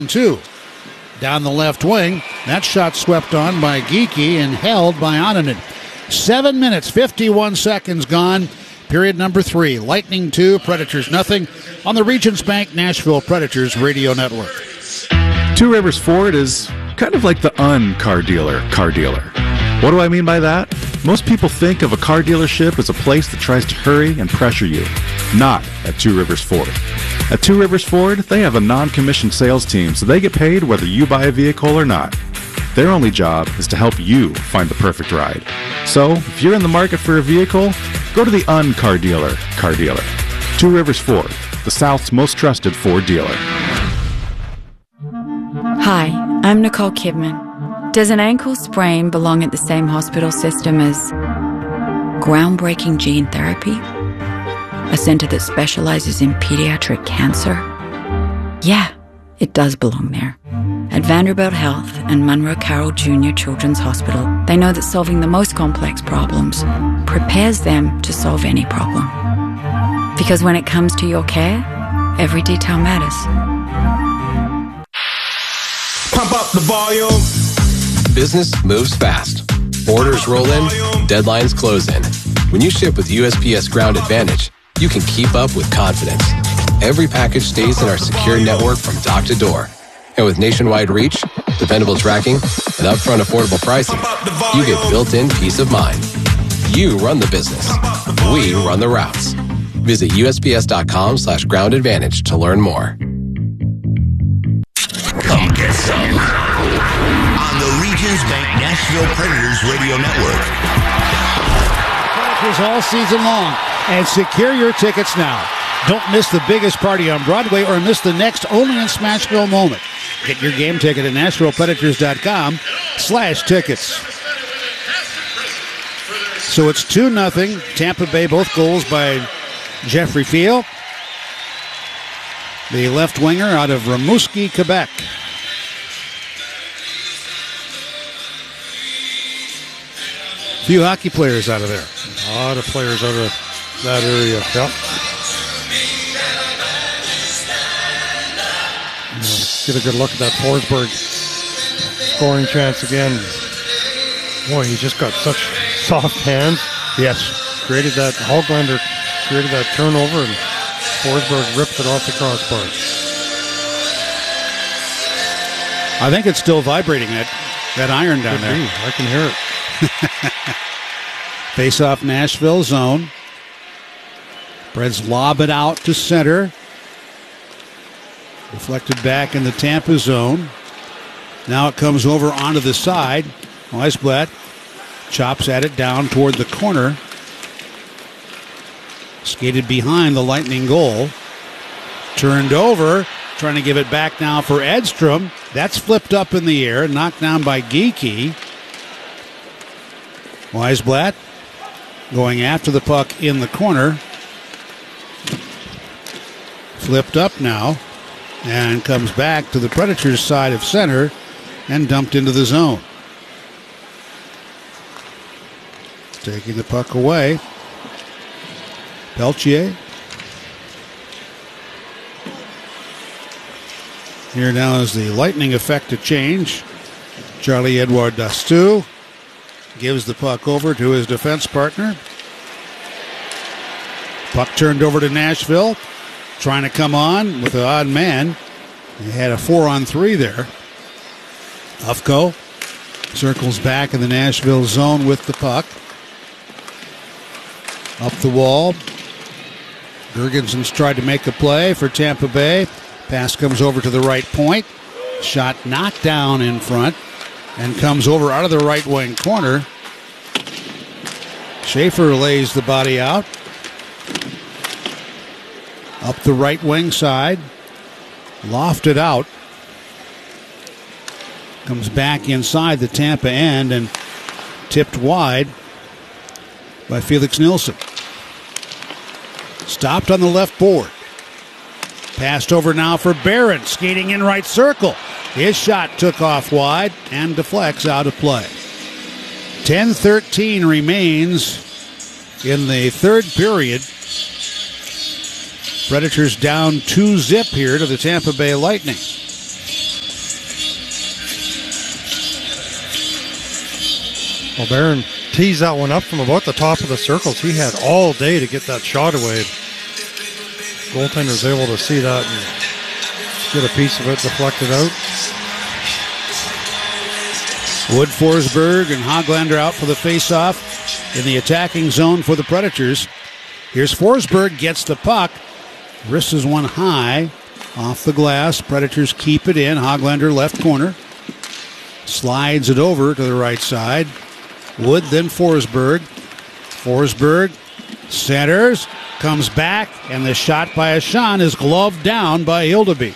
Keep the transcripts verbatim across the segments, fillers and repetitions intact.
Two. Down the left wing. That shot swept on by Geekie and held by Onanen. Seven minutes, fifty-one seconds gone. Period number three. Lightning two, Predators nothing on the Regions Bank Nashville Predators Radio Network. Two Rivers Ford is kind of like the un-car dealer car dealer. What do I mean by that? Most people think of a car dealership as a place that tries to hurry and pressure you. Not at Two Rivers Ford. At Two Rivers Ford, they have a non-commissioned sales team, so they get paid whether you buy a vehicle or not. Their only job is to help you find the perfect ride. So, if you're in the market for a vehicle, go to the un-car dealer car dealer. Two Rivers Ford, the South's most trusted Ford dealer. Hi, I'm Nicole Kidman. Does an ankle sprain belong at the same hospital system as groundbreaking gene therapy? A center that specializes in pediatric cancer? Yeah, it does belong there. At Vanderbilt Health and Monroe Carroll Junior Children's Hospital, they know that solving the most complex problems prepares them to solve any problem. Because when it comes to your care, every detail matters. Pump up the volume. Business moves fast. Orders roll in, deadlines close in. When you ship with U S P S Ground Advantage, you can keep up with confidence. Every package stays in our secure network from dock to door. And with nationwide reach, dependable tracking, and upfront affordable pricing, you get built-in peace of mind. You run the business. We run the routes. Visit U S P S dot com slash ground advantage to learn more. Come get some. On the Regions Bank Nashville Predators Radio Network. Predators all season long. And secure your tickets now. Don't miss the biggest party on Broadway or miss the next only in Smashville moment. Get your game ticket at Nashville Predators dot com slash tickets. So it's two nothing. Tampa Bay, both goals by Jeffrey Field, the left winger out of Rimouski, Quebec. Few hockey players out of there. A lot of players out of that area. Yep. Get a good look at that Forsberg scoring chance again. Boy, he just got such soft hands. Yes. Created that, Hoglander created that turnover, and Forsberg ripped it off the crossbar. I think it's still vibrating, that, that iron down Could there. be. I can hear it. Face-off Nashville zone. Preds lob it out to center. Deflected back in the Tampa zone. Now it comes over onto the side. Weisblatt chops at it down toward the corner. Skated behind the Lightning goal. Turned over. Trying to give it back now for Edstrom. That's flipped up in the air. Knocked down by Geekie. Weisblatt going after the puck in the corner. Flipped up now and comes back to the Predators' side of center and dumped into the zone. Taking the puck away. Peltier. Here now is the Lightning effect to change. Charlie-Edouard Dastou gives the puck over to his defense partner. Puck turned over to Nashville. Trying to come on with an odd man. He had a four on three there. Ufko circles back in the Nashville zone with the puck. Up the wall. Girgensons tried to make a play for Tampa Bay. Pass comes over to the right point. Shot knocked down in front and comes over out of the right wing corner. Schaefer lays the body out. Up the right wing side. Lofted out. Comes back inside the Tampa end and tipped wide by Felix Nilsson. Stopped on the left board. Passed over now for Barron. Skating in right circle. His shot took off wide and deflects out of play. ten thirteen remains in the third period. Predators down two zip here to the Tampa Bay Lightning. Well, Barron teased that one up from about the top of the circles. He had all day to get that shot away. Goaltender was able to see that and get a piece of it deflected out. Wood, Forsberg, and Hoglander out for the faceoff in the attacking zone for the Predators. Here's Forsberg, gets the puck, wrists one high off the glass. Predators keep it in. Hoglander left corner. Slides it over to the right side. Wood, then Forsberg. Forsberg centers, comes back, and the shot by Ashan is gloved down by Hildeby.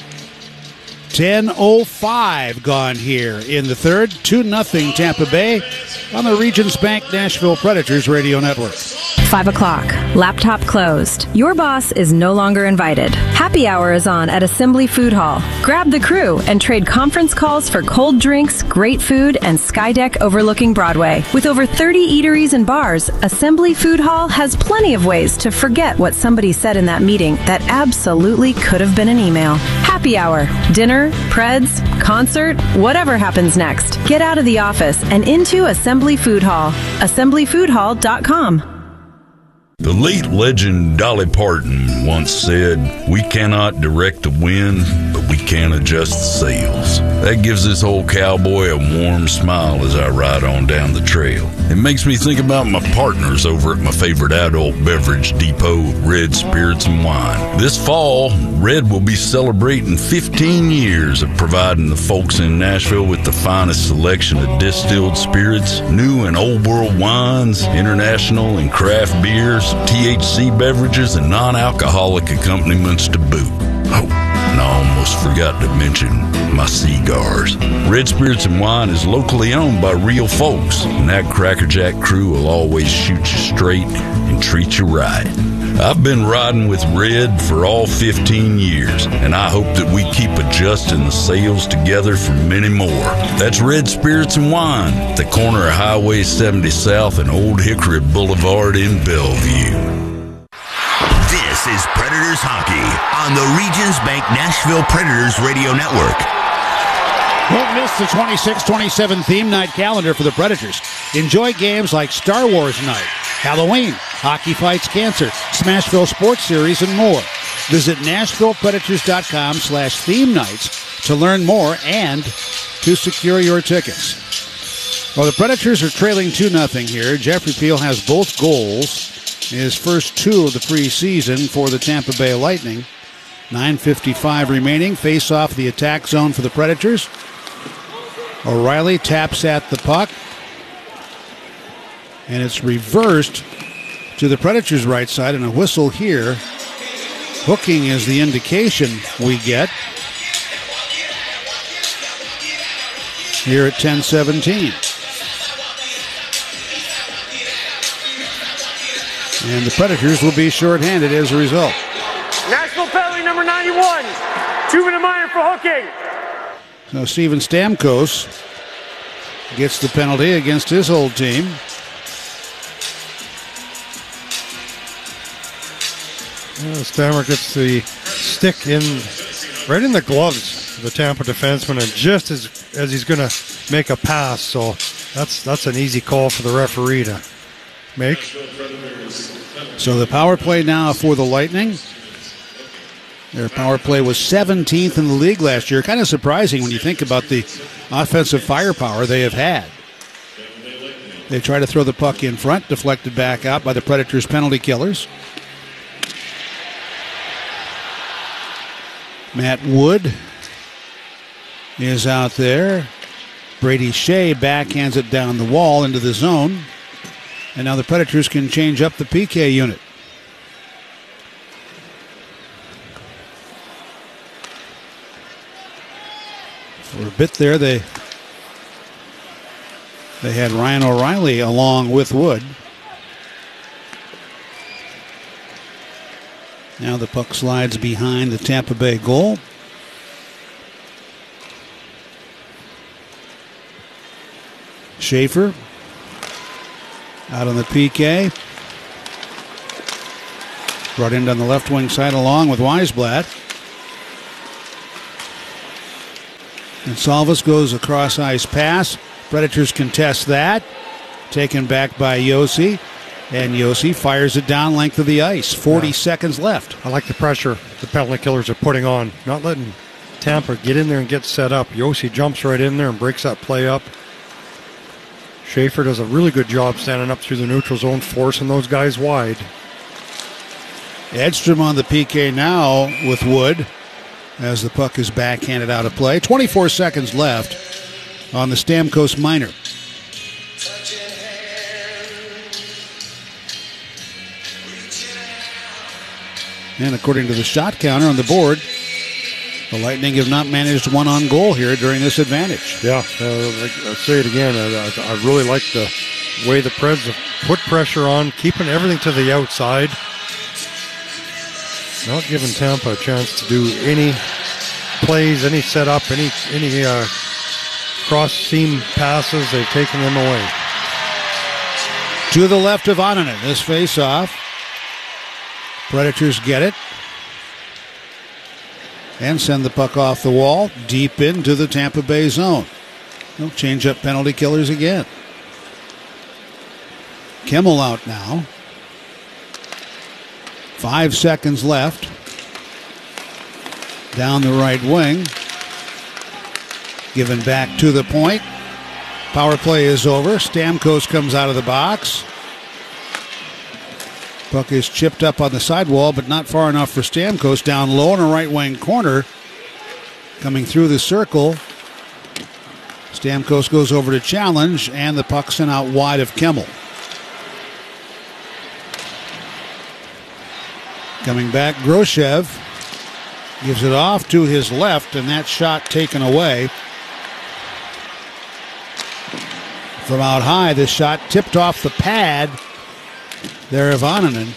ten oh five gone here in the third. two nothing Tampa Bay on the Regions Bank Nashville Predators Radio Network. Five o'clock. Laptop closed. Your boss is no longer invited. Happy hour is on at Assembly Food Hall. Grab the crew and trade conference calls for cold drinks, great food, and Skydeck overlooking Broadway. With over thirty eateries and bars, Assembly Food Hall has plenty of ways to forget what somebody said in that meeting that absolutely could have been an email. Happy hour, dinner, preds, concert, whatever happens next. Get out of the office and into Assembly Food Hall. assembly food hall dot com. The late legend Dolly Parton once said, "We cannot direct the wind, but we can adjust the sails." That gives this old cowboy a warm smile as I ride on down the trail. It makes me think about my partners over at my favorite adult beverage depot, Red Spirits and Wine. This fall, Red will be celebrating fifteen years of providing the folks in Nashville with the finest selection of distilled spirits, new and old world wines, international and craft beers, T H C beverages, and non-alcoholic accompaniments to boot. Oh, and I almost forgot to mention my cigars. Red Spirits and Wine is locally owned by real folks, and that Crackerjack crew will always shoot you straight and treat you right. I've been riding with Red for all fifteen years, and I hope that we keep adjusting the sails together for many more. That's Red Spirits and Wine, at the corner of Highway seventy South and Old Hickory Boulevard in Bellevue. This is Predators Hockey on the Regions Bank Nashville Predators Radio Network. Don't miss the twenty-six twenty-seven theme night calendar for the Predators. Enjoy games like Star Wars Night, Halloween, Hockey Fights Cancer, Smashville Sports Series, and more. Visit Nashville Predators dot com slash theme nights to learn more and to secure your tickets. Well, the Predators are trailing two nothing here. Jeffrey Peel has both goals in his first two of the preseason for the Tampa Bay Lightning. nine fifty-five remaining. Face off the attack zone for the Predators. O'Reilly taps at the puck. And it's reversed to the Predators' right side, and a whistle here. Hooking is the indication we get here at ten seventeen. And the Predators will be shorthanded as a result. National penalty number ninety-one. Two-minute minor for hooking. So Steven Stamkos gets the penalty against his old team. Yeah, Stammer gets the stick in right in the gloves of the Tampa defenseman, and just as as he's going to make a pass. So that's that's an easy call for the referee to make. So the power play now for the Lightning. Their power play was seventeenth in the league last year. Kind of surprising when you think about the offensive firepower they have had. They try to throw the puck in front, deflected back out by the Predators' penalty killers. Matt Wood is out there. Brady Shea backhands it down the wall into the zone. And now the Predators can change up the P K unit. For a bit there, they they had Ryan O'Reilly along with Wood. Now the puck slides behind the Tampa Bay goal. Schaefer out on the P K. Brought in on the left wing side along with Weisblatt. And Salvas goes across ice pass. Predators contest that. taken back by Josi. And Josi fires it down length of the ice. forty yeah. seconds left. I like the pressure the penalty killers are putting on. Not letting Tampa get in there and get set up. Josi jumps right in there and breaks that play up. Schaefer does a really good job standing up through the neutral zone, forcing those guys wide. Edstrom on the P K now with Wood as the puck is backhanded out of play. twenty-four seconds left on the Stamkos minor. And according to the shot counter on the board, the Lightning have not managed one on goal here during this advantage. Yeah, uh, I'll say it again. I, I really like the way the Preds have put pressure on, keeping everything to the outside. Not giving Tampa a chance to do any plays, any setup, any any uh, cross-seam passes. They've taken them away. To the left of Onanen, this face-off. Predators get it. And send the puck off the wall, deep into the Tampa Bay zone. They'll change up penalty killers again. Kimmel out now. Five seconds left. Down the right wing. Given back to the point. Power play is over. Stamkos comes out of the box. Puck is chipped up on the sidewall, but not far enough for Stamkos. Down low in a right wing corner. Coming through the circle. Stamkos goes over to challenge, and the puck sent out wide of Kimmel. Coming back, Groshev gives it off to his left, and that shot taken away. From out high, this shot tipped off the pad there of Onanen.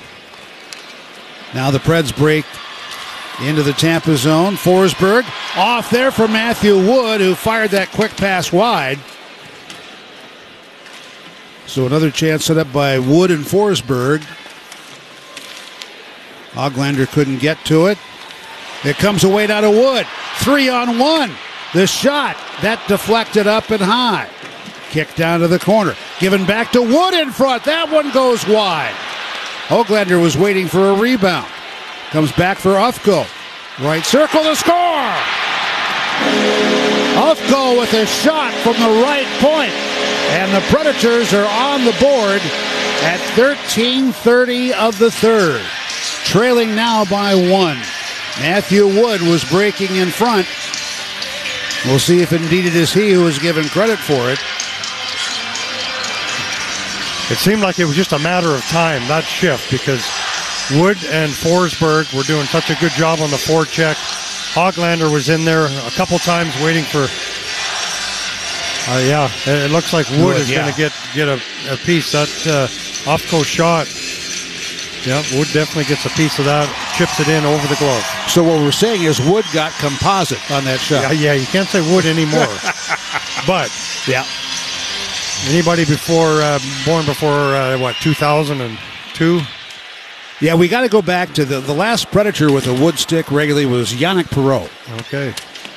Now the Preds break into the Tampa zone. Forsberg off there for Matthew Wood, who fired that quick pass wide. So another chance set up by Wood and Forsberg. Höglander couldn't get to it. It comes away down to Wood. Three on one. The shot, that deflected up and high. Kick down to the corner. Given back to Wood in front. That one goes wide. Höglander was waiting for a rebound. Comes back for Ufko. Right circle to score. Ufko with a shot from the right point. And the Predators are on the board at thirteen thirty of the third. Trailing now by one. Matthew Wood was breaking in front. We'll see if indeed it is he who is given credit for it. It seemed like it was just a matter of time, that shift, because Wood and Forsberg were doing such a good job on the forecheck. Höglander was in there a couple times waiting for... Uh, yeah, it looks like Wood, Wood is yeah. going to get get a, a piece. That uh, Ufko shot, yeah, Wood definitely gets a piece of that, chips it in over the glove. So what we're saying is Wood got composite on that shot. Yeah, yeah, you can't say Wood anymore. But, yeah. Anybody before, uh, born before, uh, what, two thousand two? Yeah, we got to go back to the, the last Predator with a wood stick regularly was Yannick Perreault. Okay.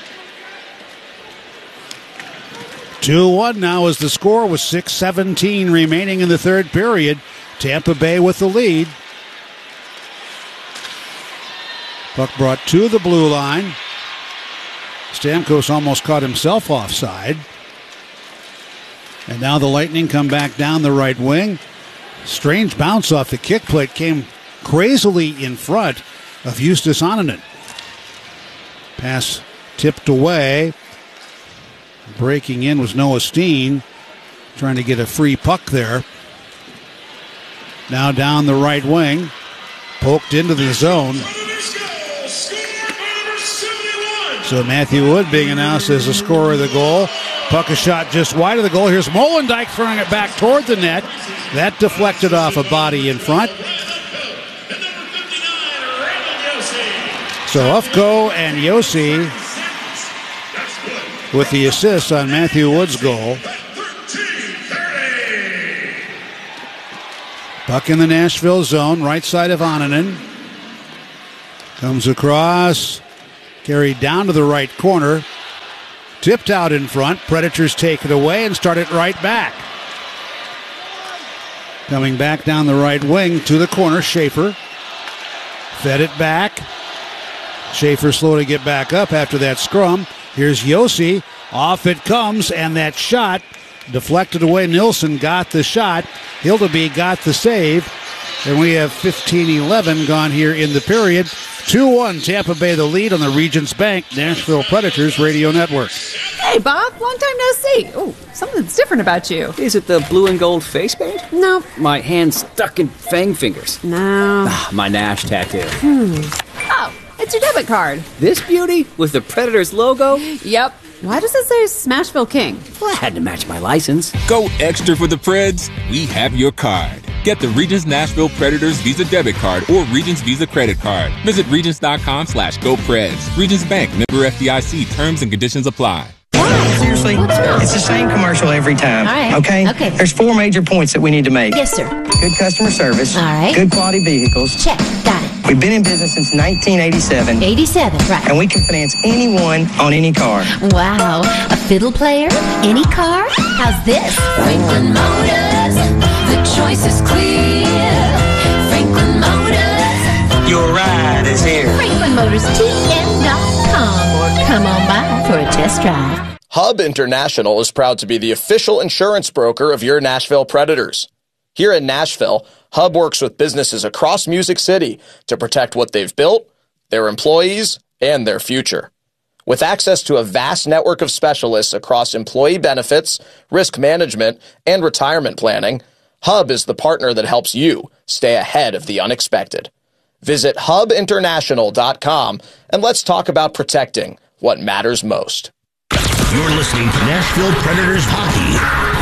two one now is the score with six seventeen remaining in the third period. Tampa Bay with the lead. Puck brought to the blue line. Stamkos almost caught himself offside. And now the Lightning come back down the right wing. Strange bounce off the kick plate, came crazily in front of Justus Onanen. Pass tipped away. Breaking in was Noah Steen, trying to get a free puck there. Now down the right wing, poked into the zone. So Matthew Wood being announced as the scorer of the goal. Puck is shot just wide of the goal. Here's Molendijk throwing it back toward the net. That deflected off a body in front. So Ufko and Josi with the assist on Matthew Wood's goal. Puck in the Nashville zone, right side of Onanen. Comes across, carried down to the right corner. Tipped out in front. Predators take it away and start it right back. Coming back down the right wing to the corner, Schaefer. Fed it back. Schaefer slow to get back up after that scrum. Here's Yossi. Off it comes, and that shot deflected away. Nilsson got the shot. Hildeby got the save. And we have fifteen eleven gone here in the period. two one, Tampa Bay the lead on the Regions Bank Nashville Predators Radio Network. Hey, Bob. Long time no see. Oh, something's different about you. Is it the blue and gold face paint? No. My hand stuck in fang fingers? No. Ah, my Nash tattoo. Hmm. Oh, it's your debit card. This beauty with the Predators logo? Yep. Why does it say Smashville King? Well, I had to match my license. Go extra for the Preds. We have your card. Get the Regions Nashville Predators Visa debit card or Regions Visa credit card. Visit Regions.com slash GoPreds. Regions Bank, member F D I C. Terms and conditions apply. Seriously, it's the same commercial every time. All right. Okay? Okay. There's four major points that we need to make. Yes, sir. Good customer service. All right. Good quality vehicles. Check. Got it. We've been in business since nineteen eighty-seven. eighty-seven, right. And we can finance anyone on any car. Wow. A fiddle player? Any car? How's this? Franklin Motors. The choice is clear. Franklin Motors. Your ride is here. Franklin Motors T M dot com or come on by for a test drive. Hub International is proud to be the official insurance broker of your Nashville Predators. Here in Nashville, Hub works with businesses across Music City to protect what they've built, their employees, and their future. With access to a vast network of specialists across employee benefits, risk management, and retirement planning, Hub is the partner that helps you stay ahead of the unexpected. Visit hub international dot com and let's talk about protecting what matters most. You're listening to Nashville Predators Hockey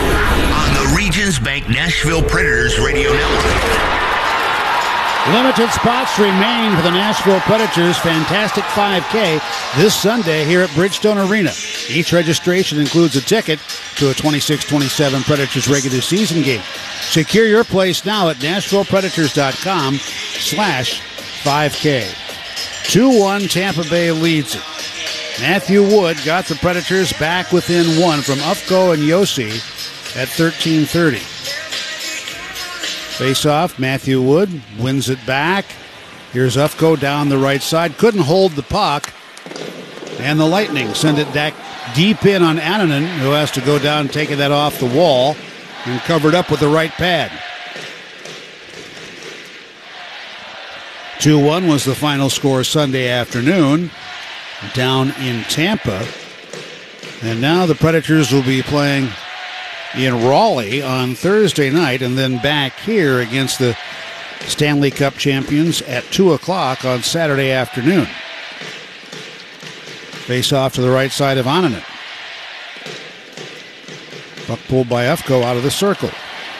on the Regions Bank Nashville Predators Radio Network. Limited spots remain for the Nashville Predators Fantastic five K this Sunday here at Bridgestone Arena. Each registration includes a ticket to a twenty-six twenty-seven Predators regular season game. Secure your place now at nashville predators dot com slash 5K. two one Tampa Bay leads it. Matthew Wood got the Predators back within one from Ufko and Yossi at thirteen thirty. Face-off, Matthew Wood wins it back. Here's Ufko down the right side. Couldn't hold the puck. And the Lightning send it back deep in on Annunen, who has to go down taking that off the wall and covered up with the right pad. two one was the final score Sunday afternoon down in Tampa. And now the Predators will be playing in Raleigh on Thursday night and then back here against the Stanley Cup champions at two o'clock on Saturday afternoon. Face off to the right side of Annunen. Puck pulled by Ufko out of the circle.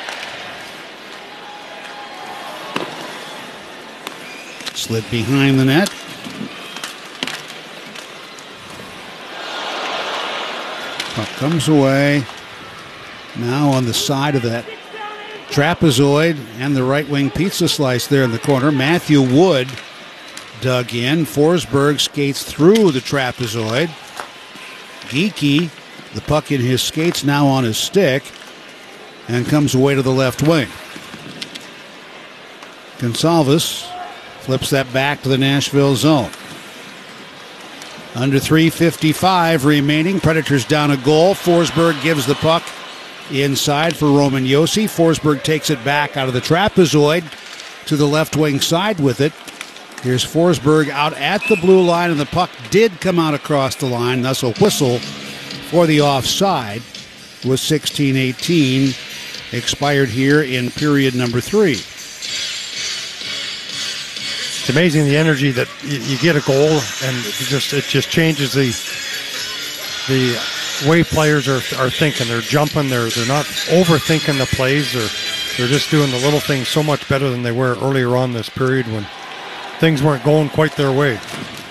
Slid behind the net. Puck comes away. Now on the side of that trapezoid and the right wing pizza slice there in the corner. Matthew Wood dug in. Forsberg skates through the trapezoid. Geekie, the puck in his skates, now on his stick, and comes away to the left wing. Gonsalves flips that back to the Nashville zone. Under three fifty-five remaining. Predators down a goal. Forsberg gives the puck inside for Roman Yossi. Forsberg takes it back out of the trapezoid to the left wing side with it. Here's Forsberg out at the blue line, and the puck did come out across the line. Thus a whistle for the offside with sixteen eighteen expired here in period number three. It's amazing the energy that you, you get a goal, and it just it just changes the the way players are are thinking. They're jumping. They're they're not overthinking the plays. They're they're just doing the little things so much better than they were earlier on this period when things weren't going quite their way.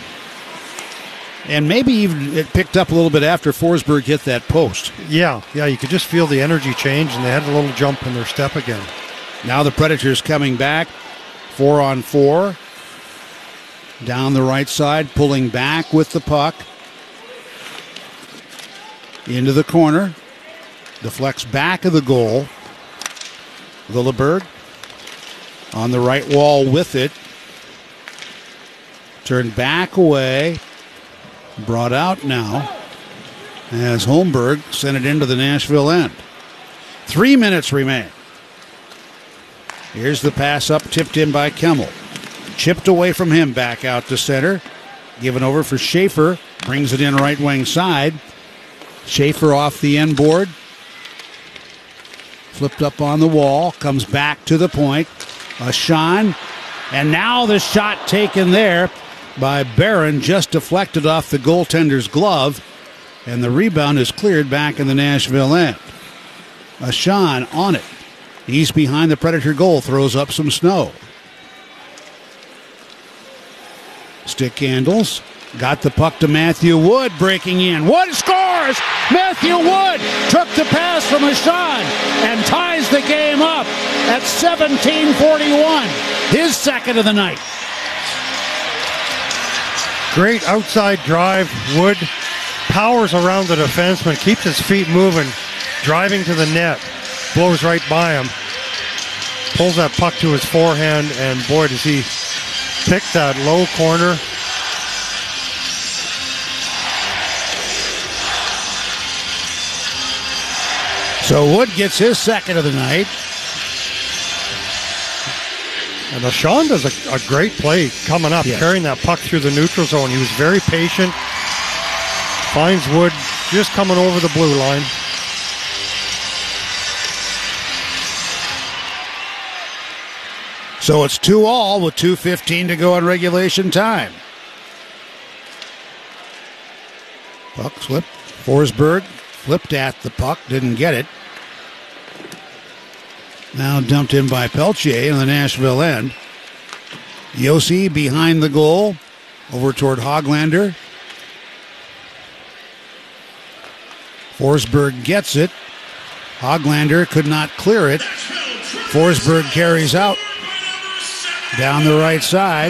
And maybe even it picked up a little bit after Forsberg hit that post. Yeah, yeah, you could just feel the energy change, and they had a little jump in their step again. Now the Predators coming back, four on four. Down the right side, pulling back with the puck. Into the corner. Deflects back of the goal. Lilleberg on the right wall with it. Turned back away. Brought out now as Holmberg sent it into the Nashville end. Three minutes remain. Here's the pass up, tipped in by Kemmel. Chipped away from him, back out to center. Given over for Schaefer. Brings it in right wing side. Schaefer off the end board. Flipped up on the wall. Comes back to the point. A shot. And now the shot taken there by Barron. Just deflected off the goaltender's glove. And the rebound is cleared back in the Nashville end. A shot on it. He's behind the Predator goal. Throws up some snow. Stick handles. Got the puck to Matthew Wood, breaking in. Wood scores! Matthew Wood took the pass from Ashan and ties the game up at seventeen forty-one. His second of the night. Great outside drive. Wood powers around the defenseman, keeps his feet moving, driving to the net, blows right by him, pulls that puck to his forehand, and boy, does he pick that low corner. So Wood gets his second of the night. And Ashan does a, a great play coming up, yes. Carrying that puck through the neutral zone. He was very patient. Finds Wood just coming over the blue line. So it's two all with two fifteen to go in regulation time. Puck slipped. Forsberg flipped at the puck, didn't get it. Now dumped in by Peltier in the Nashville end. Yossi behind the goal, over toward Hoglander. Forsberg gets it. Hoglander could not clear it. Forsberg carries out. Down the right side.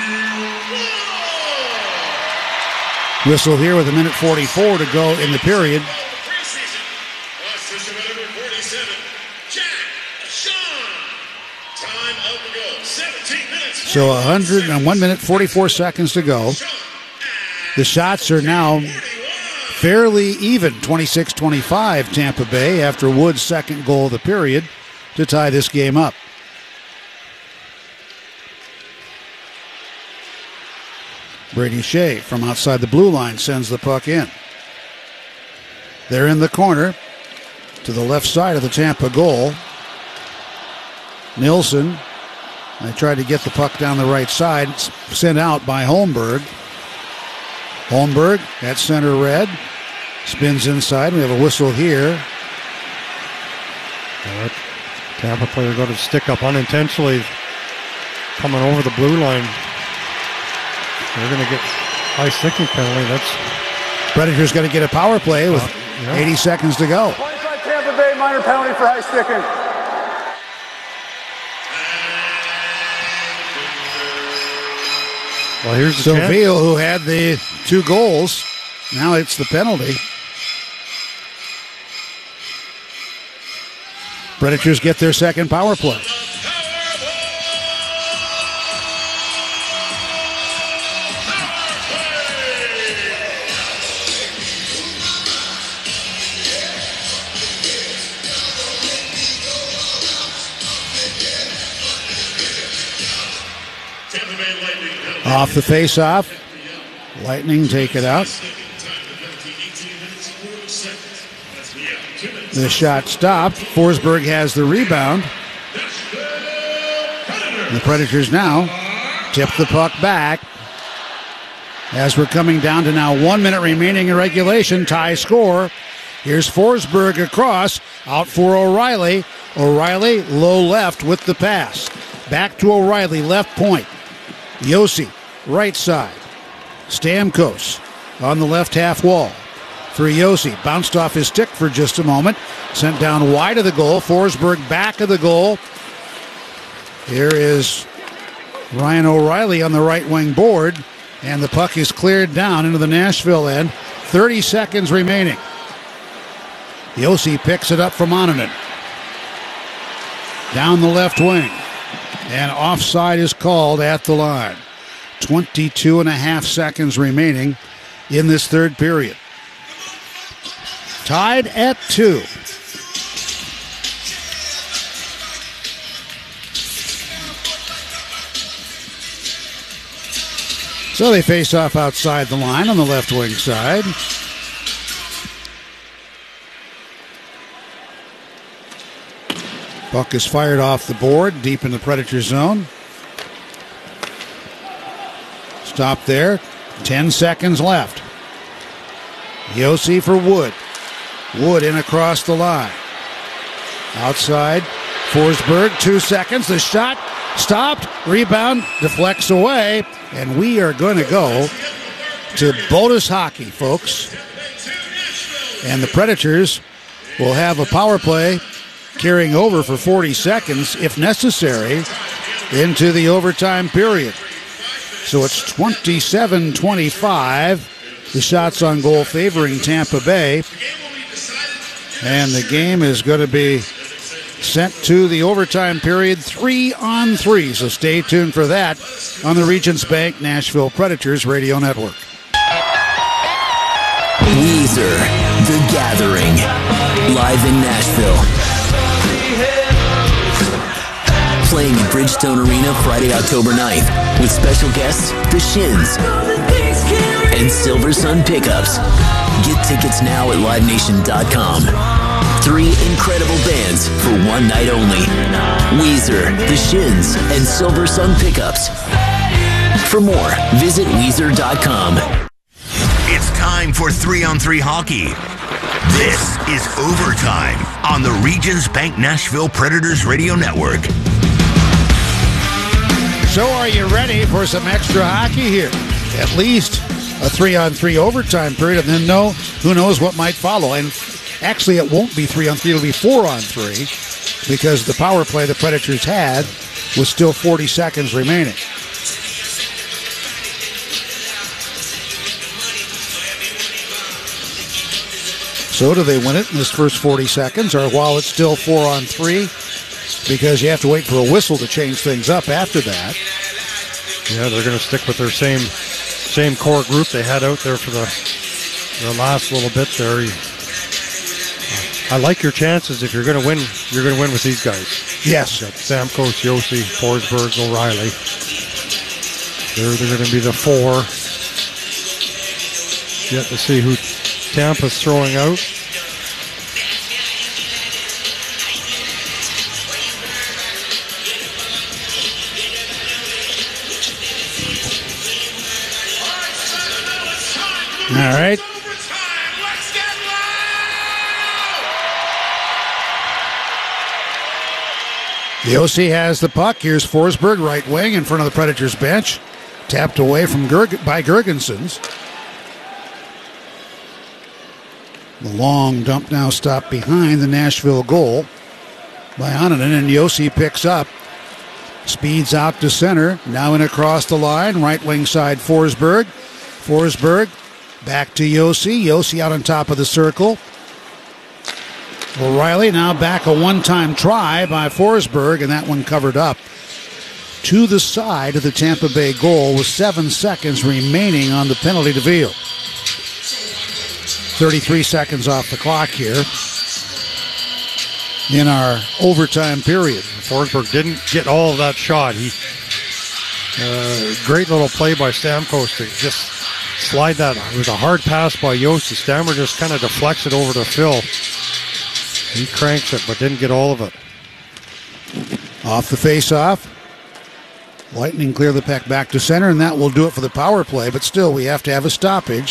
Whistle here with a minute forty-four to go in the period. So one hundred and one minute forty-four seconds to go. The shots are now fairly even, twenty-six twenty-five Tampa Bay after Wood's second goal of the period to tie this game up. Brady Shea from outside the blue line sends the puck in. They're in the corner to the left side of the Tampa goal. Nilsson, they tried to get the puck down the right side, sent out by Holmberg. Holmberg at center red, spins inside. We have a whistle here. Right. Tampa player got his stick up unintentionally, coming over the blue line. They're going to get high sticking penalty. That's Predators got to get a power play with uh, yeah. eighty seconds to go. twenty-five Tampa Bay, minor penalty for high sticking. Well, here's the so chance. Veal, who had the two goals, now it's the penalty. Predators get their second power play. Off the face-off. Lightning take it out. The shot stopped. Forsberg has the rebound. The Predators now tip the puck back. As we're coming down to now one minute remaining in regulation, tie score. Here's Forsberg across, out for O'Reilly. O'Reilly low left with the pass. Back to O'Reilly, left point. Yossi, right side. Stamkos on the left half wall. For Yossi, bounced off his stick for just a moment. Sent down wide of the goal. Forsberg back of the goal. Here is Ryan O'Reilly on the right wing board. And the puck is cleared down into the Nashville end. thirty seconds remaining. Yossi picks it up from Onanen. down the left wing. And offside is called at the line. twenty-two and a half seconds remaining in this third period. Tied at two. So they face off outside the line on the left wing side. Puck is fired off the board, deep in the Predator zone. Stop there. Ten seconds left. Yossi for Wood. Wood in across the line. Outside. Forsberg, two seconds. The shot stopped. Rebound deflects away. And we are going to go to bonus hockey, folks. And the Predators will have a power play carrying over for forty seconds, if necessary, into the overtime period. So it's twenty-seven twenty-five. The shots on goal favoring Tampa Bay. And the game is going to be sent to the overtime period, three on three. So stay tuned for that on the Regions Bank Nashville Predators Radio Network. Weezer, The Gathering, live in Nashville. Playing at Bridgestone Arena Friday, October ninth, with special guests, The Shins and Silver Sun Pickups. Get tickets now at live nation dot com. Three incredible bands for one night only. Weezer, The Shins, and Silver Sun Pickups. For more, visit Weezer dot com. It's time for three on three hockey. This is Overtime on the Regions Bank Nashville Predators Radio Network. So are you ready for some extra hockey here? At least a three on three overtime period, and then no, who knows what might follow. And actually, it won't be three on three, it'll be four on three, because the power play the Predators had was still forty seconds remaining. So do they win it in this first forty seconds, or while it's still four on three, because you have to wait for a whistle to change things up after that? Yeah, they're going to stick with their same same core group they had out there for the, the last little bit there. I like your chances. If you're going to win, you're going to win with these guys. Yes. You got Stamkos, Yossi, Forsberg, O'Reilly. They're, they're going to be the four. Yet to see who Tampa's throwing out. All right. Yossi has the puck. Here's Forsberg, right wing, in front of the Predators bench. Tapped away from Gerg- by Gergensons. The long dump now stopped behind the Nashville goal by Onanen, and Yossi picks up. Speeds out to center. Now in across the line. Right wing side, Forsberg. Forsberg back to Yossi. Yossi out on top of the circle. O'Reilly now back a one-time try by Forsberg, and that one covered up to the side of the Tampa Bay goal with seven seconds remaining on the penalty to Veal. thirty-three seconds off the clock here in our overtime period. Forsberg didn't get all of that shot. He uh, great little play by Stamkos to just slide that. It was a hard pass by Yossi. Stammer just kind of deflects it over to Phil. He cranks it, but didn't get all of it. Off the face-off. Lightning clear the puck back to center, and that will do it for the power play, but still we have to have a stoppage.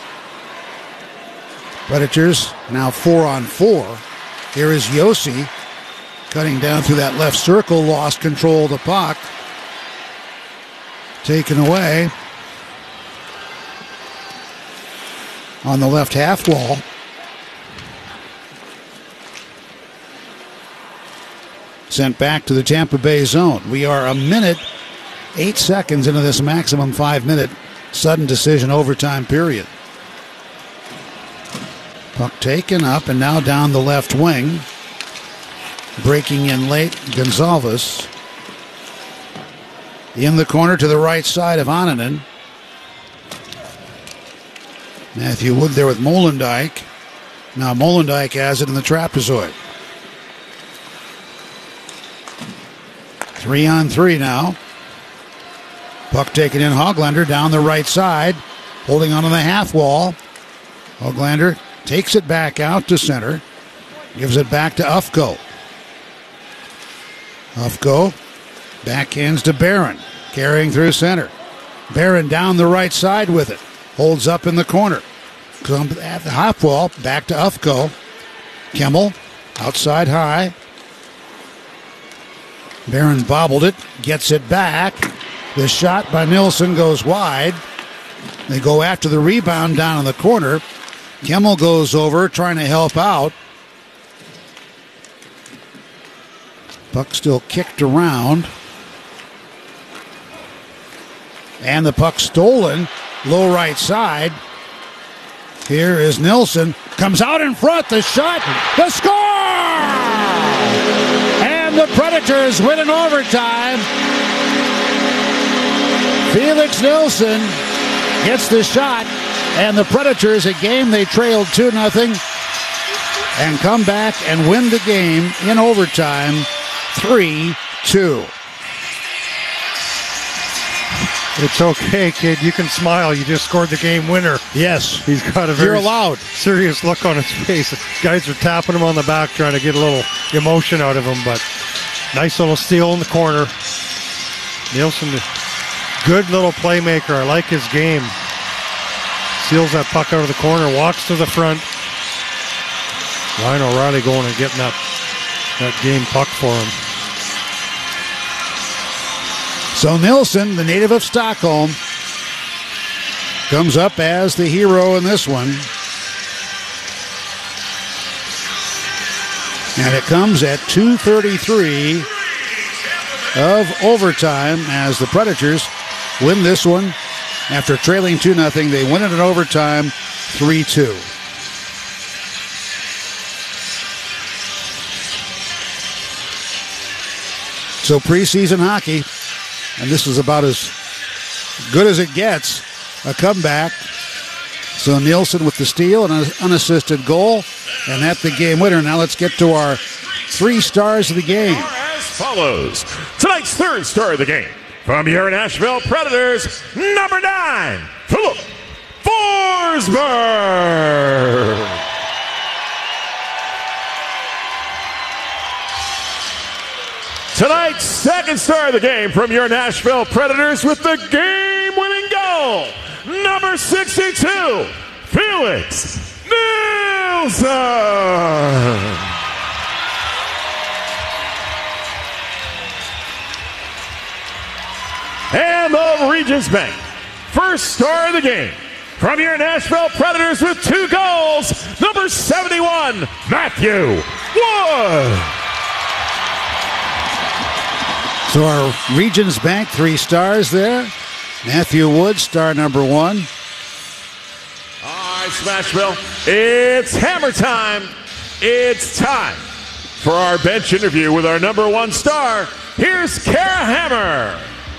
Predators now four on four. Here is Yossi cutting down through that left circle, lost control of the puck. Taken away on the left half wall. Sent back to the Tampa Bay zone. We are a minute, eight seconds into this maximum five-minute sudden decision overtime period. Puck taken up and now down the left wing. breaking in late, Gonzalez. In the corner to the right side of Ananen. Matthew Wood there with Molendijk. Now Molendijk has it in the trapezoid. Three on three now. Puck taken in. Hoglander down the right side, holding onto the half wall. Hoglander takes it back out to center. Gives it back to Ufko. Ufko backhands to Barron, carrying through center. Barron down the right side with it. Holds up in the corner. Comes at the half wall, back to Ufko. Kimmel, outside high. Barron bobbled it, gets it back. The shot by Nilsson goes wide. They go after the rebound down in the corner. Kimmel goes over, trying to help out. Puck still kicked around. And the puck stolen. Low right side. Here is Nilsson. Comes out in front. The shot. The score! And the Predators win in overtime. Felix Nilsson gets the shot. And the Predators, a game they trailed two nothing, and come back and win the game in overtime three two. It's okay, kid. You can smile. You just scored the game winner. Yes. He's got a very You're allowed. serious look on his face. Guys are tapping him on the back, trying to get a little emotion out of him, but nice little steal in the corner. Nilsson, good little playmaker. I like his game. Seals that puck out of the corner, walks to the front. Ryan O'Reilly going and getting that, that game puck for him. So Nilsson, the native of Stockholm, comes up as the hero in this one. And it comes at two thirty-three of overtime as the Predators win this one. After trailing two nothing, they win it in overtime three two. So preseason hockey, and this is about as good as it gets, a comeback. So Nilsson with the steal and an unassisted goal, and that's the game winner. Now let's get to our three stars of the game. As follows. Tonight's third star of the game, from your Nashville Predators, number nine, Philip Forsberg. Tonight's second star of the game, from your Nashville Predators, with the game-winning goal, number sixty-two, Felix Nilsson. And the Regions Bank first star of the game, from your Nashville Predators with two goals, number seventy-one, Matthew Wood. So our Regions Bank, three stars there. Matthew Wood, star number one. All right, Smashville, it's hammer time. It's time for our bench interview with our number one star. Here's Kara Hammer.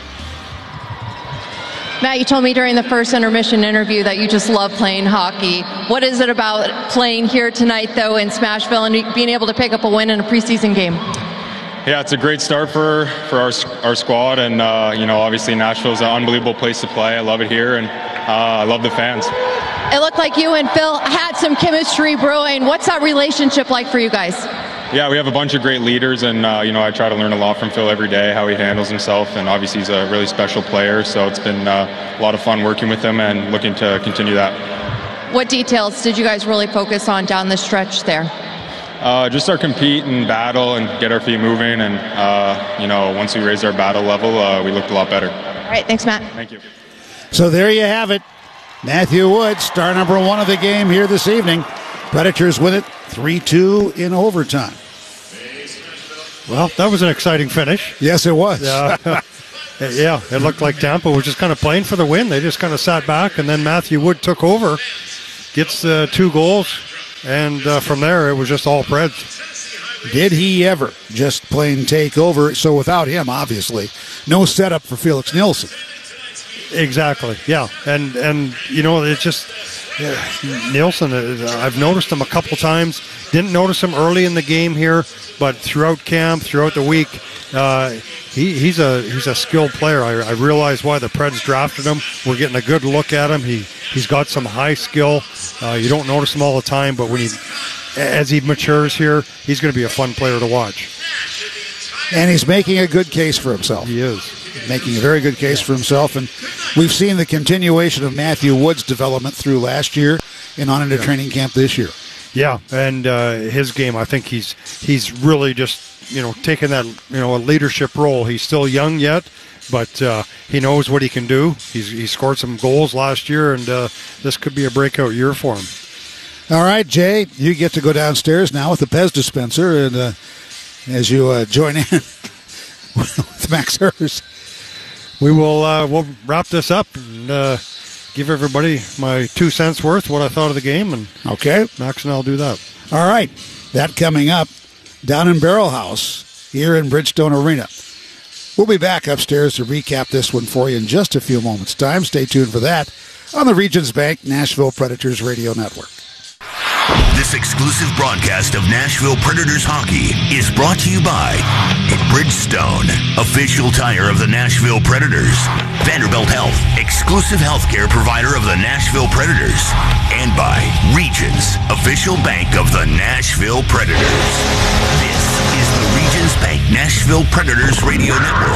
Matt, you told me during the first intermission interview that you just love playing hockey. What is it about playing here tonight, though, in Smashville and being able to pick up a win in a preseason game? Yeah, it's a great start for, for our, our squad, and, uh, you know, obviously Nashville's an unbelievable place to play. I love it here, and uh, I love the fans. It looked like you and Phil had some chemistry brewing. What's that relationship like for you guys? Yeah, we have a bunch of great leaders, and, uh, you know, I try to learn a lot from Phil every day, how he handles himself, and obviously he's a really special player, so it's been uh, a lot of fun working with him and looking to continue that. What details did you guys really focus on down the stretch there? Uh, just our compete and battle and get our feet moving, and, uh, you know, once we raised our battle level, uh, we looked a lot better. All right, thanks, Matt. Thank you. So there you have it. Matthew Wood, star number one of the game here this evening. Predators win it three two in overtime. Well, that was an exciting finish. Yes, it was. Yeah, yeah, it looked like Tampa was just kind of playing for the win. They just kind of sat back, and then Matthew Wood took over, gets uh, two goals, and uh, from there it was just all Preds. Did he ever just plain take over? So without him, obviously, no setup for Felix Nilsson. Exactly, yeah. And, and you know, it's just, yeah, Nilsson, uh, I've noticed him a couple times. Didn't notice him early in the game here, but throughout camp, throughout the week, uh, he, he's a he's a skilled player. I, I realize why the Preds drafted him. We're getting a good look at him. He, he's got some high skill. Uh, you don't notice him all the time, but when he, as he matures here, he's going to be a fun player to watch. And he's making a good case for himself. He is. Making a very good case for himself. And we've seen the continuation of Matthew Wood's development through last year and on into yeah. training camp this year. Yeah, and uh, his game, I think he's he's really just, you know, taking that, you know, a leadership role. He's still young yet, but uh, he knows what he can do. He's He scored some goals last year, and uh, this could be a breakout year for him. All right, Jay, you get to go downstairs now with the Pez dispenser, and uh, as you uh, join in with Max Hers. We will uh, we'll wrap this up and uh, give everybody my two cents worth, what I thought of the game. And okay, Max and I'll do that. All right, that coming up down in Barrel House here in Bridgestone Arena. We'll be back upstairs to recap this one for you in just a few moments' time. Stay tuned for that on the Regions Bank Nashville Predators Radio Network. This exclusive broadcast of Nashville Predators hockey is brought to you by Bridgestone, official tire of the Nashville Predators, Vanderbilt Health, exclusive healthcare provider of the Nashville Predators, and by Regions, official bank of the Nashville Predators. This is the Regions Bank Nashville Predators Radio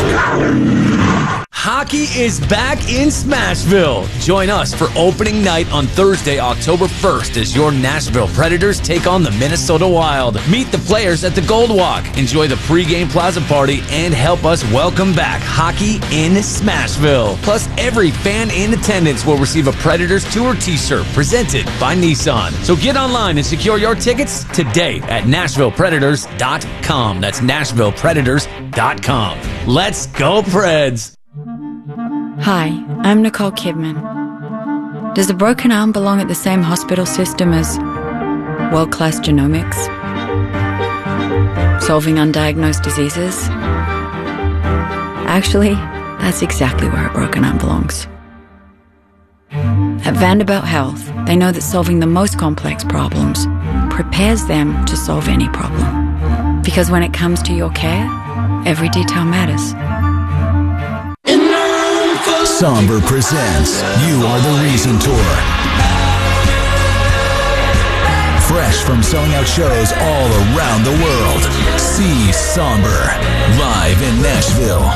Network. Hockey is back in Smashville. Join us for opening night on Thursday, October first, as your Nashville Predators take on the Minnesota Wild. Meet the players at the Gold Walk, enjoy the pregame plaza party, and help us welcome back hockey in Smashville. Plus, every fan in attendance will receive a Predators Tour t-shirt presented by Nissan. So get online and secure your tickets today at Nashville Predators dot com. That's Nashville Predators dot com. Let's go, Preds! Hi, I'm Nicole Kidman. Does a broken arm belong at the same hospital system as world-class genomics? Solving undiagnosed diseases? Actually, that's exactly where a broken arm belongs. At Vanderbilt Health, they know that solving the most complex problems prepares them to solve any problem. Because when it comes to your care, every detail matters. Somber presents You Are the Reason Tour. Fresh from selling out shows all around the world. See Somber live in Nashville.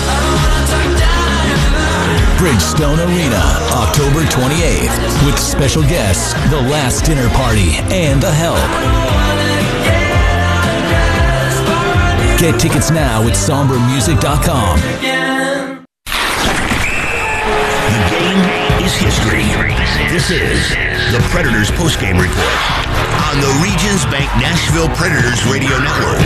Bridgestone Arena, October twenty-eighth, with special guests, The Last Dinner Party, and The Help. Get tickets now at somber music dot com. Is history. This is the Predators postgame report on the Regions Bank Nashville Predators Radio Network.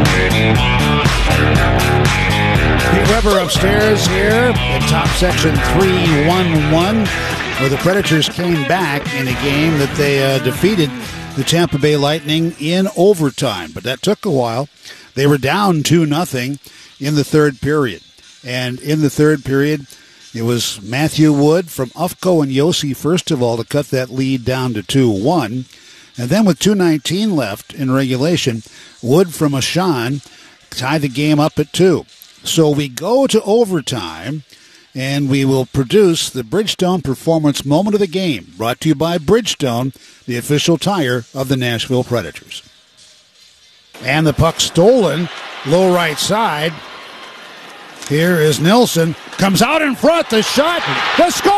Pete Weber upstairs here at top section three one one, where the Predators came back in a game that they uh, defeated the Tampa Bay Lightning in overtime. But that took a while. They were down two nothing in the third period. And in the third period, it was Matthew Wood from Ufco and Yossi, first of all, to cut that lead down to two one. And then with two nineteen left in regulation, Wood from Ashan tied the game up at two. So we go to overtime, and we will produce the Bridgestone Performance Moment of the Game, brought to you by Bridgestone, the official tire of the Nashville Predators. And the puck stolen, low right side. Here is Nilsson, comes out in front, the shot, the score!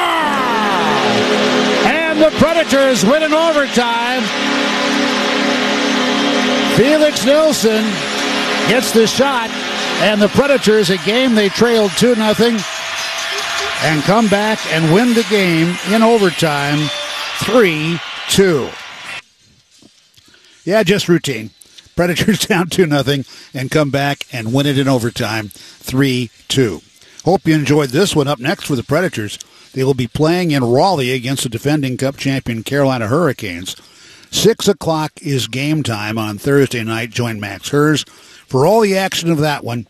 And the Predators win in overtime. Felix Nilsson gets the shot, and the Predators, a game they trailed two nothing, and come back and win the game in overtime three two. Yeah, just routine. Predators down two nothing and come back and win it in overtime three two. Hope you enjoyed this one. Up next for the Predators, they will be playing in Raleigh against the defending Cup champion Carolina Hurricanes. Six o'clock is game time on Thursday night. Join Max Hers for all the action of that one.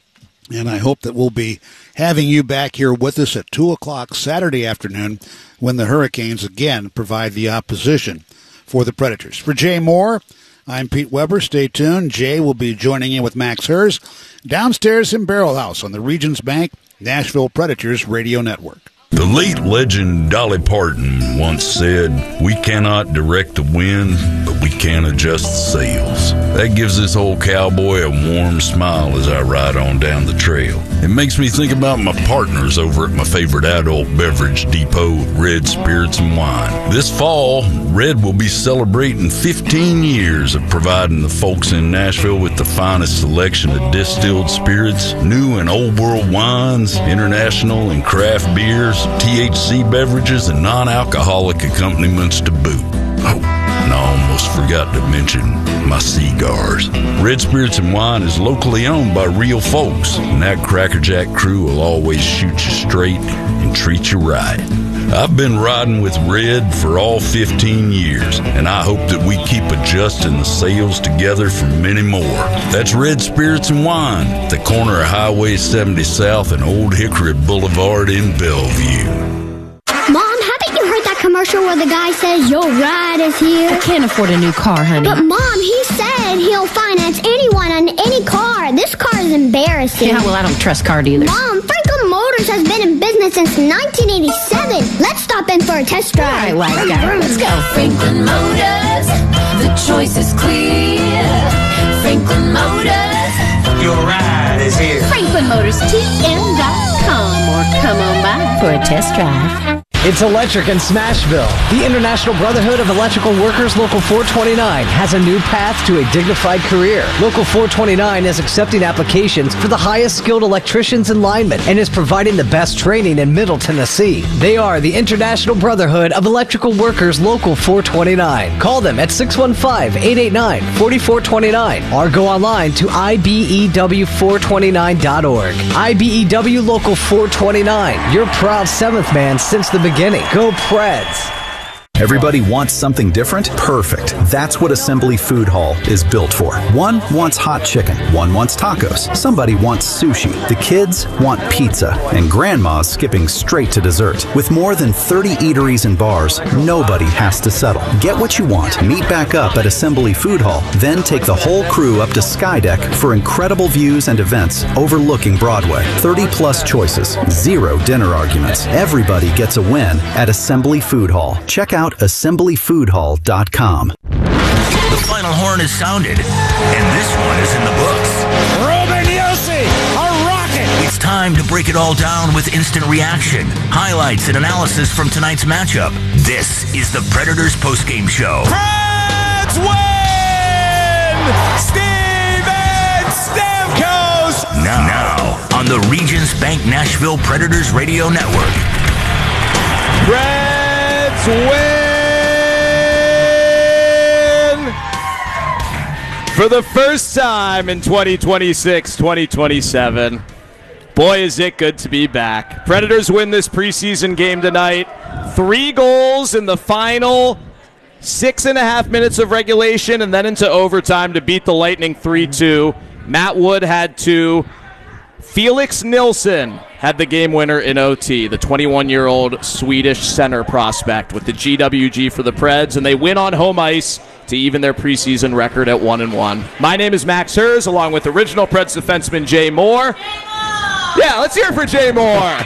And I hope that we'll be having you back here with us at two o'clock Saturday afternoon when the Hurricanes again provide the opposition for the Predators. For Jay Moore, I'm Pete Weber. Stay tuned. Jay will be joining in with Max Hers downstairs in Barrel House on the Regions Bank Nashville Predators Radio Network. The late legend Dolly Parton once said, "We cannot direct the wind, but we can adjust the sails." That gives this old cowboy a warm smile as I ride on down the trail. It makes me think about my partners over at my favorite adult beverage depot, Red Spirits and Wine. This fall, Red will be celebrating fifteen years of providing the folks in Nashville with the finest selection of distilled spirits, new and old world wines, international and craft beers, T H C beverages, and non-alcoholic accompaniments to boot. Oh, and I almost forgot to mention my cigars. Red Spirits and Wine is locally owned by real folks, and that Crackerjack crew will always shoot you straight and treat you right. I've been riding with Red for all fifteen years, and I hope that we keep adjusting the sails together for many more. That's Red Spirits and Wine, at the corner of Highway seventy South and Old Hickory Boulevard in Bellevue. Mom, haven't you heard that commercial where the guy says, "Your ride is here"? I can't afford a new car, honey. But Mom, he said he'll finance anyone on any car. This car is embarrassing. Yeah, well, I don't trust car dealers. Mom, Franklin Motors has been in business since nineteen eighty-seven. Let's stop in for a test drive. All right, wise guy. Let's go. Franklin Motors, the choice is clear. Franklin Motors, your ride is here. Franklin Motors T M dot com or come on by for a test drive. It's electric in Smashville. The International Brotherhood of Electrical Workers Local four twenty-nine has a new path to a dignified career. Local four twenty-nine is accepting applications for the highest skilled electricians and linemen and is providing the best training in Middle Tennessee. They are the International Brotherhood of Electrical Workers Local four twenty-nine. Call them at six one five, eight eight nine, four four two nine or go online to I B E W four twenty-nine dot org. I B E W Local four twenty-nine, your proud seventh man since the beginning. Go Preds! Everybody wants something different? Perfect. That's what Assembly Food Hall is built for. One wants hot chicken. One wants tacos. Somebody wants sushi. The kids want pizza. And Grandma's skipping straight to dessert. With more than thirty eateries and bars, nobody has to settle. Get what you want. Meet back up at Assembly Food Hall. Then take the whole crew up to Skydeck for incredible views and events overlooking Broadway. thirty plus choices. Zero dinner arguments. Everybody gets a win at Assembly Food Hall. Check out assembly food hall dot com. The final horn is sounded, and this one is in the books. Ruben Yossi, a rocket! It's time to break it all down with instant reaction, highlights, and analysis from tonight's matchup. This is the Predators postgame show. Preds win! Steven Stamkos! Now, now on the Regions Bank Nashville Predators Radio Network. Preds win! For the first time in twenty twenty-six twenty twenty-seven. Boy, is it good to be back. Predators win this preseason game tonight. Three goals in the final six and a half minutes of regulation and then into overtime to beat the Lightning three two. Matt Wood had two. Felix Nilsson had the game winner in O T, the twenty-one-year-old Swedish center prospect with the G W G for the Preds, and they win on home ice to even their preseason record at one and one. My name is Max Hers, along with original Preds defenseman Jay Moore. Yeah, let's hear it for Jay Moore.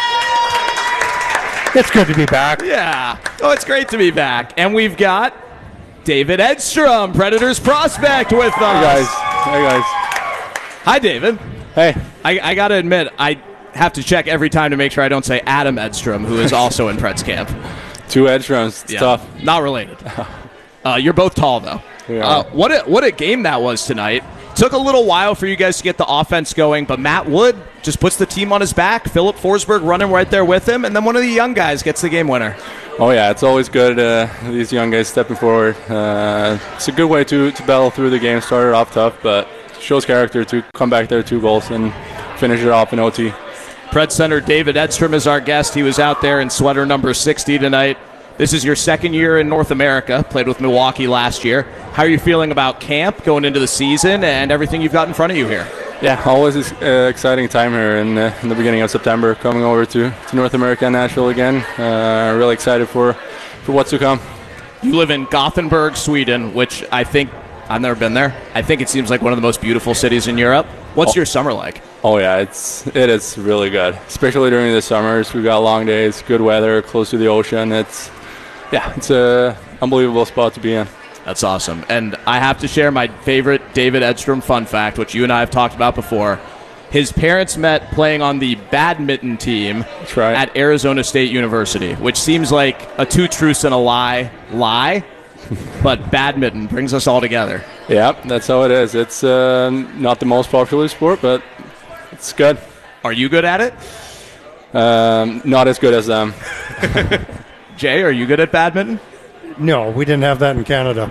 It's good to be back. Yeah. Oh, it's great to be back. And we've got David Edstrom, Predators prospect, with us. Hey, guys. Hey, guys. Hi, David. Hey. I, I got to admit, I have to check every time to make sure I don't say Adam Edstrom, who is also in Preds camp. Two Edstroms. It's yeah. tough. Not related. Uh, you're both tall, though. Yeah. Uh, what a, what a game that was tonight. Took a little while for you guys to get the offense going, but Matt Wood just puts the team on his back. Philip Forsberg running right there with him, and then one of the young guys gets the game winner. Oh, yeah, it's always good, uh, these young guys stepping forward. Uh, it's a good way to, to battle through the game. Started off tough, but shows character to come back there, two goals, and finish it off in O T. Pred center David Edstrom is our guest. He was out there in sweater number sixty tonight. This is your second year in North America, played with Milwaukee last year. How are you feeling about camp going into the season and everything you've got in front of you here? Yeah, always an uh, exciting time here in, uh, in the beginning of September, coming over to, to North America and Nashville again. Uh, really excited for, for what's to come. You live in Gothenburg, Sweden, which I think, I've never been there. I think it seems like one of the most beautiful cities in Europe. What's oh. your summer like? Oh yeah, it's it is really good, especially during the summers. We've got long days, good weather, close to the ocean. It's yeah, it's a unbelievable spot to be in. That's awesome. And I have to share my favorite David Edstrom fun fact, which you and I have talked about before. His parents met playing on the badminton team right. at Arizona State University, which seems like a two truths and a lie lie, but badminton brings us all together. Yeah, that's how it is. It's uh, not the most popular sport, but it's good. Are you good at it? Um, not as good as them. Jay, are you good at badminton? No, we didn't have that in Canada.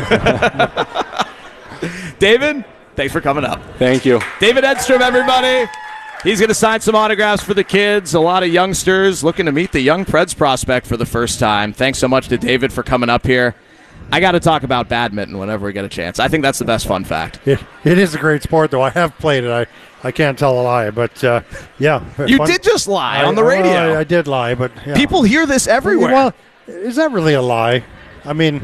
David, thanks for coming up. Thank you. David Edstrom, everybody. He's going to sign some autographs for the kids. A lot of youngsters looking to meet the young Preds prospect for the first time. Thanks so much to David for coming up here. I got to talk about badminton whenever we get a chance. I think that's the best fun fact. It, it is a great sport, though. I have played it. I, I can't tell a lie, but uh, yeah. You fun. did just lie I, on the radio. I, I did lie, but yeah. People hear this everywhere. Well, is that really a lie? I mean,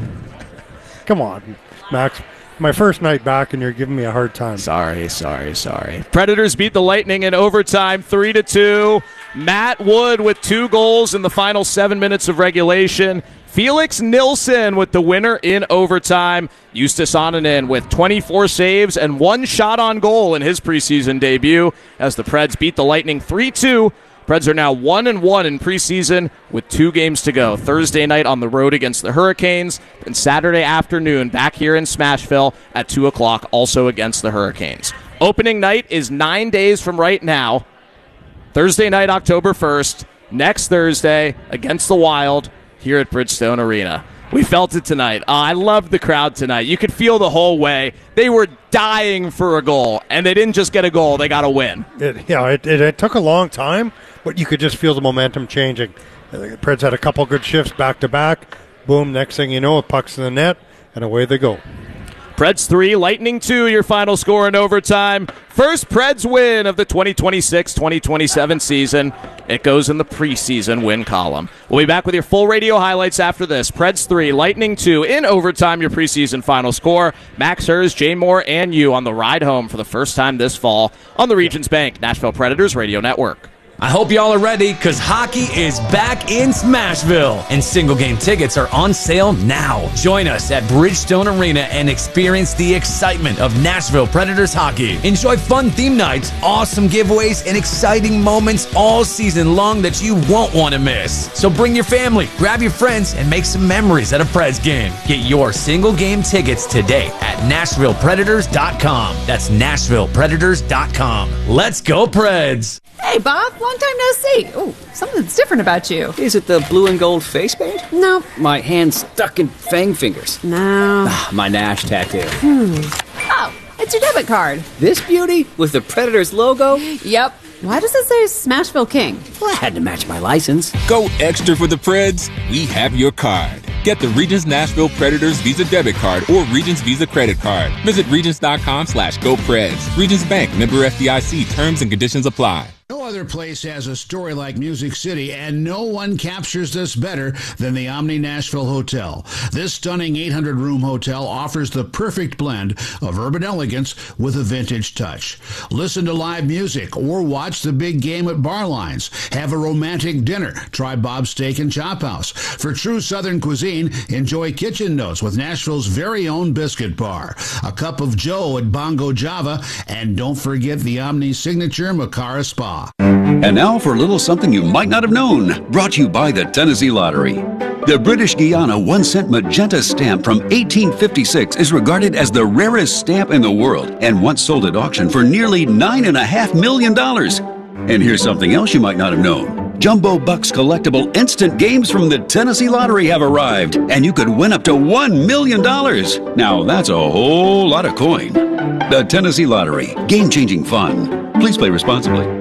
come on, Max. My first night back, and you're giving me a hard time. Sorry, sorry, sorry. Predators beat the Lightning in overtime, three to two. Matt Wood with two goals in the final seven minutes of regulation. Felix Nilsson with the winner in overtime. Justus Onanen with twenty-four saves and one shot on goal in his preseason debut as the Preds beat the Lightning three two. Preds are now one and one in preseason with two games to go. Thursday night on the road against the Hurricanes, and Saturday afternoon back here in Smashville at two o'clock, also against the Hurricanes. Opening night is nine days from right now. Thursday night, October first. Next Thursday against the Wild here at Bridgestone Arena. We felt it tonight. Uh, I loved the crowd tonight. You could feel the whole way. They were dying for a goal, and they didn't just get a goal. They got a win. It, yeah, it, it, it took a long time, but you could just feel the momentum changing. The Preds had a couple good shifts back-to-back. Boom, next thing you know, puck's in the net, and away they go. Preds three, Lightning two, your final score in overtime. First Preds win of the twenty twenty-six twenty twenty-seven season. It goes in the preseason win column. We'll be back with your full radio highlights after this. Preds three, Lightning two, in overtime, your preseason final score. Max Hers, Jay Moore, and you on the ride home for the first time this fall on the Regions Bank Nashville Predators Radio Network. I hope y'all are ready, because hockey is back in Smashville, and single-game tickets are on sale now. Join us at Bridgestone Arena and experience the excitement of Nashville Predators hockey. Enjoy fun theme nights, awesome giveaways, and exciting moments all season long that you won't want to miss. So bring your family, grab your friends, and make some memories at a Preds game. Get your single-game tickets today at Nashville Predators dot com. That's Nashville Predators dot com. Let's go, Preds! Hey, Bob. Long time no see. Oh, something's different about you. Is it the blue and gold face paint? No. My hands stuck in fang fingers. No. Ah, my Nash tattoo. Hmm. Oh, it's your debit card. This beauty with the Predators logo? Yep. Why does it say Smashville King? Well, I had to match my license. Go extra for the Preds. We have your card. Get the Regions Nashville Predators Visa debit card or Regions Visa credit card. Visit Regions.com slash GoPreds. Regions Bank, member F D I C. Terms and conditions apply. No other place has a story like Music City, and no one captures this better than the Omni Nashville Hotel. This stunning eight hundred room hotel offers the perfect blend of urban elegance with a vintage touch. Listen to live music or watch the big game at Barlines. Have a romantic dinner. Try Bob's Steak and Chop House. For true Southern cuisine, enjoy Kitchen Notes with Nashville's very own biscuit bar. A cup of Joe at Bongo Java, and don't forget the Omni signature Macara Spa. And now for a little something you might not have known, brought to you by the Tennessee Lottery. The British Guiana one cent magenta stamp from eighteen fifty-six is regarded as the rarest stamp in the world and once sold at auction for nearly nine point five million dollars. And here's something else you might not have known. Jumbo Bucks collectible instant games from the Tennessee Lottery have arrived, and you could win up to one million dollars. Now that's a whole lot of coin. The Tennessee Lottery, game-changing fun. Please play responsibly.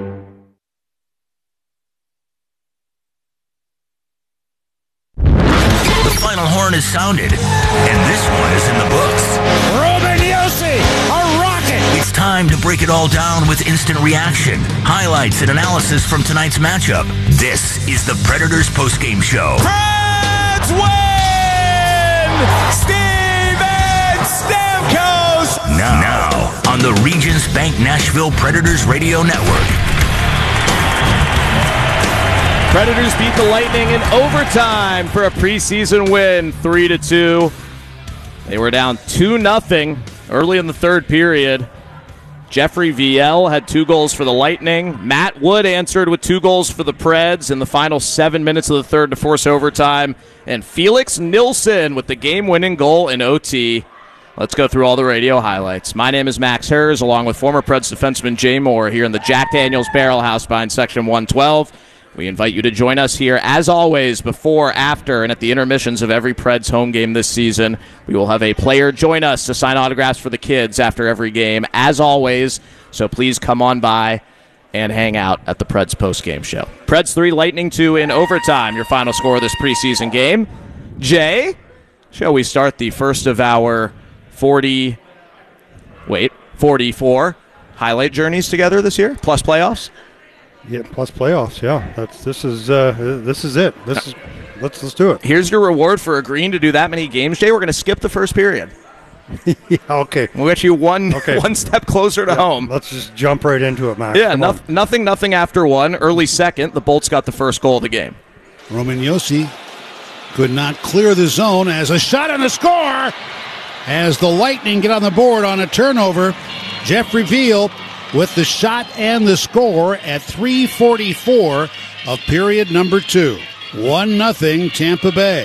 has sounded, and this one is in the books. Roman Josi, a rocket! It's time to break it all down with instant reaction, highlights, and analysis from tonight's matchup. This is the Predators postgame show. Preds win! Steven Stamkos! Now, now on the Regions Bank Nashville Predators Radio Network. Predators beat the Lightning in overtime for a preseason win, three to two. They were down two nothing early in the third period. Jeffrey Viel had two goals for the Lightning. Matt Wood answered with two goals for the Preds in the final seven minutes of the third to force overtime. And Felix Nilsson with the game-winning goal in O T. Let's go through all the radio highlights. My name is Max Harris, along with former Preds defenseman Jay Moore here in the Jack Daniels Barrel House behind Section one twelve. We invite you to join us here, as always, before, after, and at the intermissions of every Preds home game this season. We will have a player join us to sign autographs for the kids after every game, as always. So please come on by and hang out at the Preds postgame show. Preds three, Lightning two in overtime, your final score of this preseason game. Jay, shall we start the first of our forty, wait, forty-four highlight journeys together this year, plus playoffs? Yeah, plus playoffs. Yeah, that's this is uh, this is it. This is let's let's do it. Here's your reward for agreeing to do that many games, Jay. We're going to skip the first period. Yeah, okay. We'll get you one okay. one step closer to yeah, home. Let's just jump right into it, Max. Yeah, no, nothing, nothing after one. Early second, the Bolts got the first goal of the game. Roman Josi could not clear the zone as a shot and a score. As the Lightning get on the board on a turnover, Jeffrey Viel with the shot and the score at three forty-four of period number two. one nothing Tampa Bay.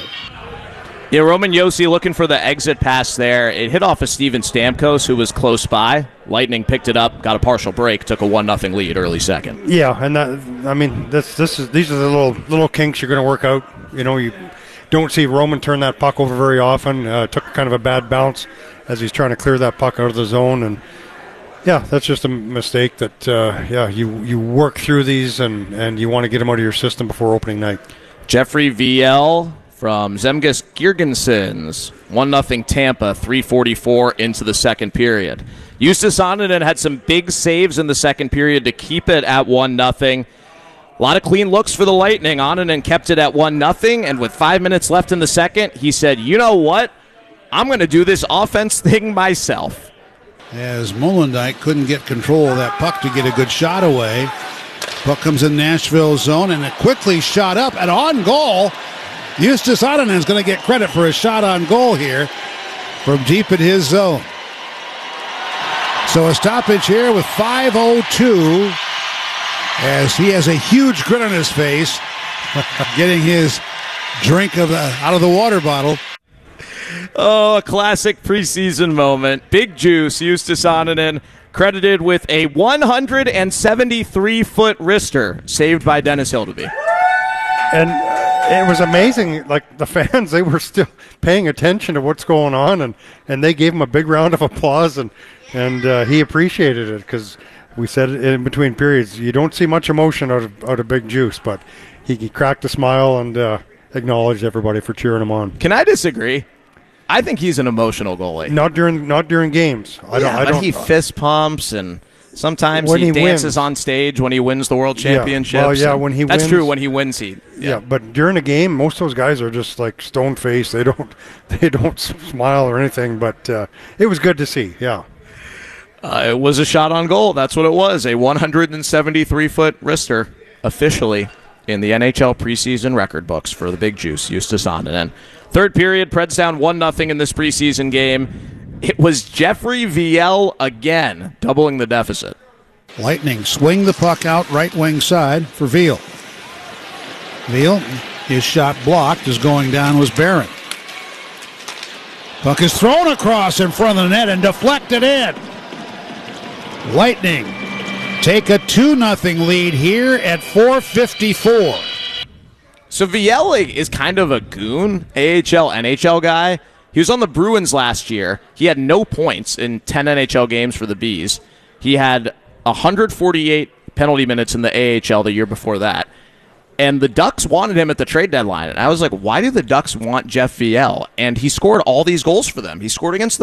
Yeah, Roman Josi looking for the exit pass there. It hit off of Steven Stamkos, who was close by. Lightning picked it up, got a partial break, took a one nothing lead early second. Yeah, and that, I mean, this this is these are the little little kinks you're going to work out. You know, you don't see Roman turn that puck over very often. Uh, took kind of a bad bounce as he's trying to clear that puck out of the zone, and yeah, that's just a mistake that, uh, yeah, you, you work through these and, and you want to get them out of your system before opening night. Jeffrey Viel from Zemgus Girgensons, one nothing Tampa, three forty-four into the second period. Justus Annunen had some big saves in the second period to keep it at one nothing. A lot of clean looks for the Lightning. Annunen kept it at one nothing, and with five minutes left in the second, he said, you know what? I'm going to do this offense thing myself. As Molendijk couldn't get control of that puck to get a good shot away. Puck comes in Nashville zone, and it quickly shot up and on goal. Justus Annunen is going to get credit for a shot on goal here from deep in his zone. So a stoppage here with five oh two as he has a huge grin on his face, getting his drink of the, out of the water bottle. Oh, a classic preseason moment. Big Juice, Justus Annunen, credited with a one hundred seventy-three foot wrister saved by Dennis Hildeby. And it was amazing. Like, the fans, they were still paying attention to what's going on, and, and they gave him a big round of applause, and, and uh, he appreciated it because we said it in between periods, you don't see much emotion out of, out of Big Juice, but he, he cracked a smile and uh, acknowledged everybody for cheering him on. Can I disagree? I think he's an emotional goalie. Not during not during games. I yeah, don't. I but don't, he fist pumps and sometimes when he, he dances wins. on stage when he wins the world championships. Yeah, well, yeah, when he that's wins, true. When he wins, he yeah. yeah. But during a game, most of those guys are just like stone faced. They don't they don't smile or anything. But uh, it was good to see. Yeah. Uh, it was a shot on goal. That's what it was. A one hundred seventy-three foot wrister officially in the N H L preseason record books for the Big Juice, Justus Annunen. Third period, Preds down one nothing in this preseason game. It was Jeffrey Viel again, doubling the deficit. Lightning swing the puck out right wing side for Viel. Viel, his shot blocked, is going down was Barron. Puck is thrown across in front of the net and deflected in. Lightning take a two nothing lead here at four fifty-four. So Viel is kind of a goon, A H L, N H L guy. He was on the Bruins last year. He had no points in ten N H L games for the Bees. He had one hundred forty-eight penalty minutes in the A H L the year before that. And the Ducks wanted him at the trade deadline. And I was like, why do the Ducks want Jeff Viel? And he scored all these goals for them. He scored against the